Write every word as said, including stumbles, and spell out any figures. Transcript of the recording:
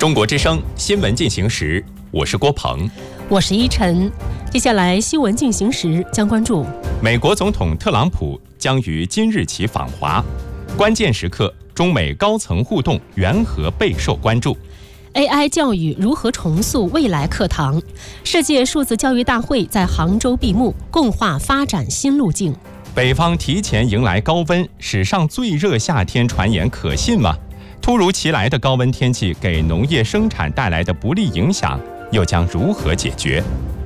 中国之声新闻进行时，我是郭鹏， 我是依晨。接下来新闻进行时将关注： 美国总统特朗普将于今日起访华，关键时刻中美高层互动缘何备受关注。 A I 教育如何重塑未来课堂？世界数字教育大会在杭州闭幕，共话发展新路径。 北方提前迎来高温，史上最热夏天传言可信吗？突如其来的高温天气给农业生产带来的不利影响又将如何解决？